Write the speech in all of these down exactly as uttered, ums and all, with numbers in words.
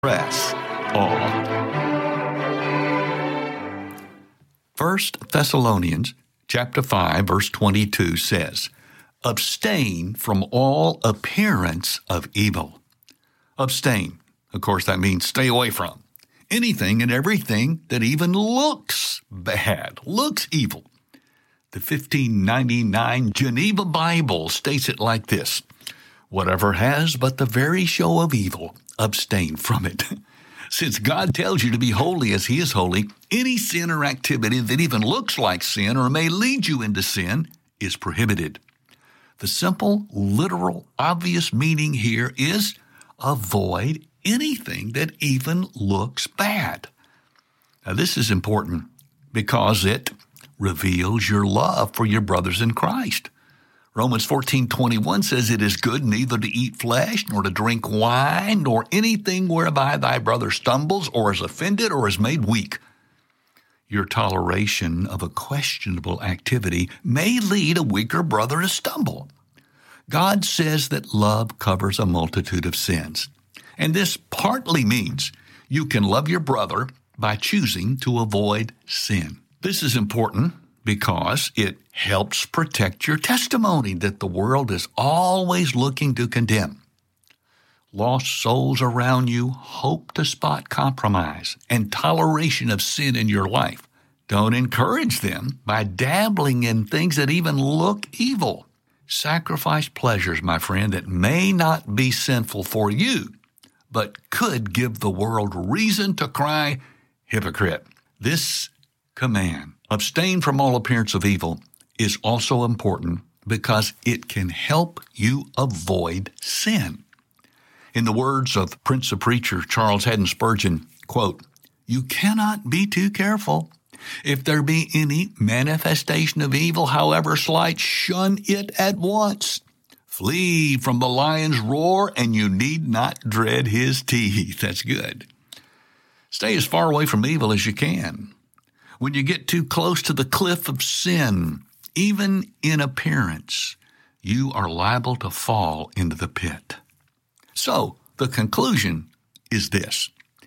Press on. First Thessalonians chapter five, verse twenty-two says, "Abstain from all appearance of evil." Abstain. Of course, that means stay away from anything and everything that even looks bad, looks evil. The fifteen ninety-nine Geneva Bible states it like this: "Whatever has but the very show of evil, abstain from it." Since God tells you to be holy as He is holy, any sin or activity that even looks like sin or may lead you into sin is prohibited. The simple, literal, obvious meaning here is avoid anything that even looks bad. Now, this is important because it reveals your love for your brothers in Christ. Romans fourteen twenty-one says, "It is good neither to eat flesh, nor to drink wine, nor anything whereby thy brother stumbles, or is offended, or is made weak." Your toleration of a questionable activity may lead a weaker brother to stumble. God says that love covers a multitude of sins. And this partly means you can love your brother by choosing to avoid sin. This is important because it helps protect your testimony that the world is always looking to condemn. Lost souls around you hope to spot compromise and toleration of sin in your life. Don't encourage them by dabbling in things that even look evil. Sacrifice pleasures, my friend, that may not be sinful for you, but could give the world reason to cry, hypocrite. This command, abstain from all appearance of evil, is also important because it can help you avoid sin. In the words of Prince of Preachers Charles Haddon Spurgeon, quote, "You cannot be too careful. If there be any manifestation of evil, however slight, shun it at once. Flee from the lion's roar, and you need not dread his teeth." That's good. Stay as far away from evil as you can. When you get too close to the cliff of sin, even in appearance, you are liable to fall into the pit. So, the conclusion is this: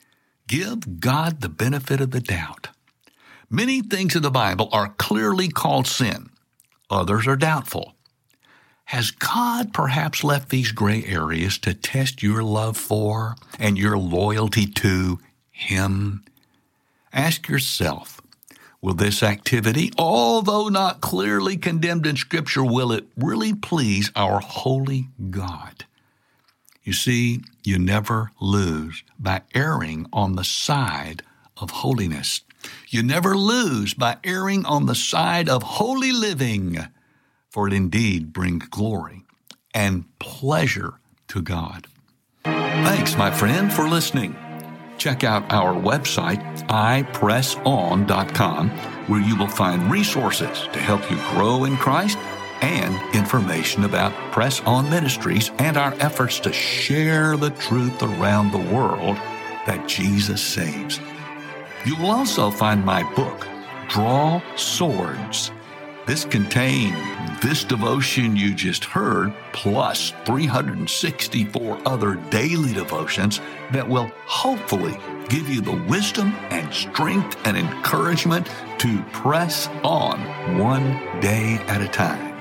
give God the benefit of the doubt. Many things in the Bible are clearly called sin. Others are doubtful. Has God perhaps left these gray areas to test your love for and your loyalty to Him? Ask yourself, will this activity, although not clearly condemned in Scripture, will it really please our holy God? You see, you never lose by erring on the side of holiness. You never lose by erring on the side of holy living, for it indeed brings glory and pleasure to God. Thanks, my friend, for listening. Check out our website, i press on dot com, where you will find resources to help you grow in Christ and information about Press On Ministries and our efforts to share the truth around the world that Jesus saves. You will also find my book, Draw Swords. This contains this devotion you just heard, plus three hundred sixty-four other daily devotions that will hopefully give you the wisdom and strength and encouragement to press on one day at a time.